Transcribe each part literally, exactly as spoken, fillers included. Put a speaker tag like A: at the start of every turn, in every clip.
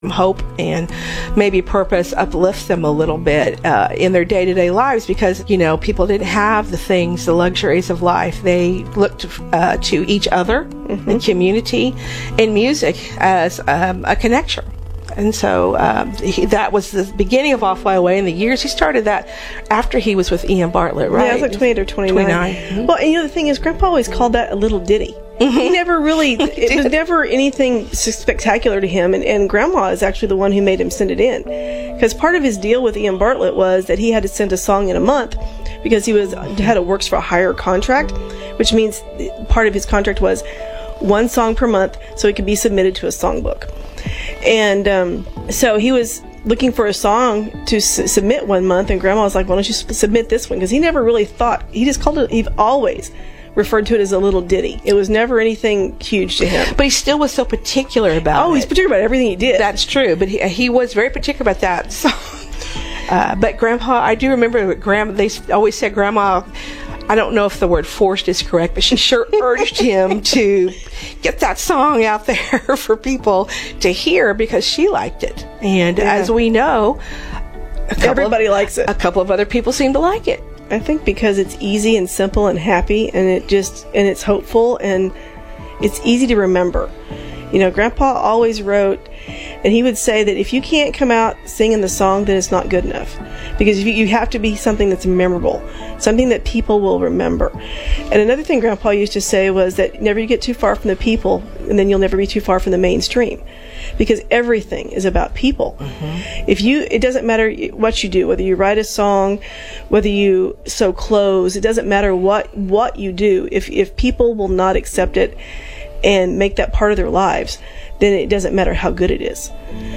A: hope and maybe purpose uplifts them a little bit uh, in their day-to-day lives, because, you know, people didn't have the things, the luxuries of life. They looked uh, to each other mm-hmm. and community and music as um, a connection. And so um, he, that was the beginning of I'll Fly Away. In the years he started that after he was with Ian Bartlett, right?
B: Yeah, it was like twenty-eight or twenty-nine. twenty-nine. Mm-hmm. Well, and you know, the thing is, Grandpa always called that a little ditty. Mm-hmm. He never really, it was never anything spectacular to him, and, and Grandma is actually the one who made him send it in. Because part of his deal with Ian Bartlett was that he had to send a song in a month because he was had a works for a hire contract, which means part of his contract was one song per month so it could be submitted to a songbook. And um, so he was looking for a song to s- submit one month, and Grandma was like, why don't you s- submit this one? Because he never really thought, he just called it, he always referred to it as a little ditty. It was never anything huge to him.
A: But he still was so particular about
B: oh,
A: it.
B: he's particular about everything he did.
A: That's true, but he, he was very particular about that. So, uh, but Grandpa, I do remember that Grandma, they always said Grandma, I don't know if the word forced is correct, but she sure urged him to get that song out there for people to hear because she liked it. And yeah. as we know,
B: everybody
A: of,
B: likes it.
A: A couple of other people seem to like it.
B: I think because it's easy and simple and happy, and it just and it's hopeful, and it's easy to remember. You know, Grandpa always wrote, and he would say that if you can't come out singing the song, then it's not good enough. Because if you, you have to be something that's memorable, something that people will remember. And another thing Grandpa used to say was that never you get too far from the people, and then you'll never be too far from the mainstream. Because everything is about people. Mm-hmm. If you, it doesn't matter what you do, whether you write a song, whether you sew clothes, it doesn't matter what, what you do. If, if people will not accept it and make that part of their lives, then it doesn't matter how good it is.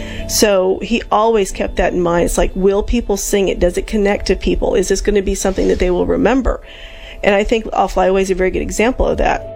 B: So he always kept that in mind. It's like, will people sing it? Does it connect to people? Is this going to be something that they will remember? And I think I'll Fly Away is a very good example of that.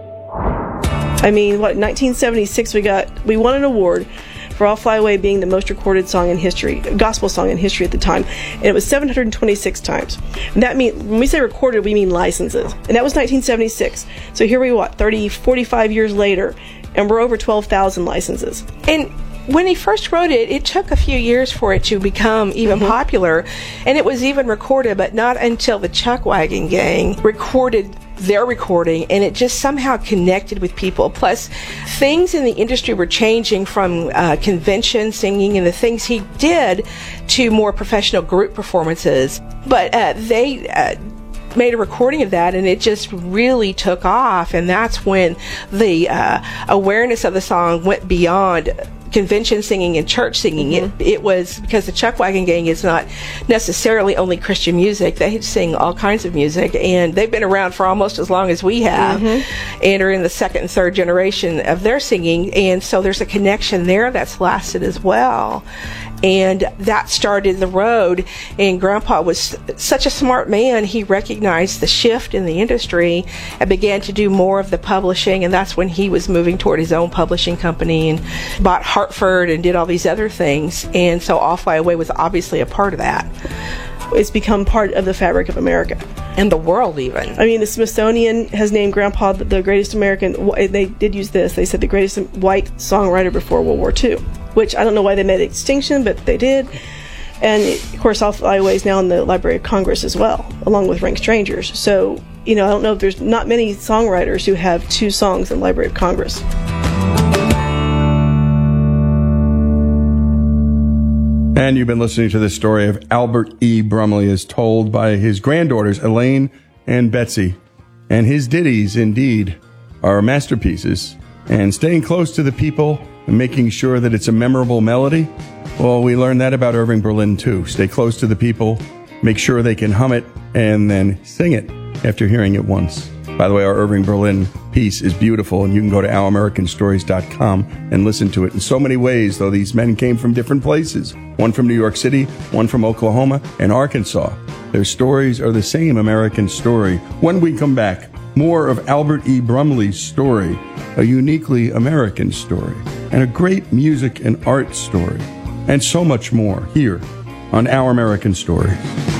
B: I mean, what, nineteen seventy-six we got, we won an award for I'll Fly Away being the most recorded song in history, gospel song in history at the time. And it was seven hundred twenty-six times. And that means, when we say recorded, we mean licenses. And that was nineteen seventy-six. So here we are, what, thirty, forty-five years later, and we're over twelve thousand licenses.
A: And when he first wrote it, it took a few years for it to become even mm-hmm. popular. And it was even recorded, but not until the Chuck Wagon Gang recorded their recording, and it just somehow connected with people. Plus, things in the industry were changing from uh, convention singing and the things he did to more professional group performances. But uh, they uh, made a recording of that, and it just really took off, and that's when the uh, awareness of the song went beyond convention singing and church singing. Mm-hmm. It, it was because the Chuck Wagon Gang is not necessarily only Christian music. They sing all kinds of music, and they've been around for almost as long as we have, mm-hmm. and are in the second and third generation of their singing, and so there's a connection there that's lasted as well. And that started the road, and Grandpa was such a smart man. He recognized the shift in the industry and began to do more of the publishing, and that's when he was moving toward his own publishing company and bought Hartford and did all these other things. And so I'll Fly Away was obviously a part of that.
B: It's become part of the fabric of America.
A: And the world, even.
B: I mean, the Smithsonian has named Grandpa the greatest American, they did use this, they said the greatest white songwriter before World War Two, which I don't know why they made extinction, but they did. And, of course, I'll Fly Away is now in the Library of Congress as well, along with Rank Strangers. So, you know, I don't know if there's not many songwriters who have two songs in the Library of Congress.
C: And you've been listening to the story of Albert E. Brumley as told by his granddaughters, Elaine and Betsy. And his ditties, indeed, are masterpieces. And staying close to the people and making sure that it's a memorable melody, well, we learned that about Irving Berlin, too. Stay close to the people, make sure they can hum it, and then sing it after hearing it once. By the way, our Irving Berlin piece is beautiful, and you can go to our american stories dot com and listen to it in so many ways, though these men came from different places. One from New York City, one from Oklahoma, and Arkansas. Their stories are the same American story. When we come back, more of Albert E. Brumley's story, a uniquely American story, and a great music and art story, and so much more here on Our American Stories.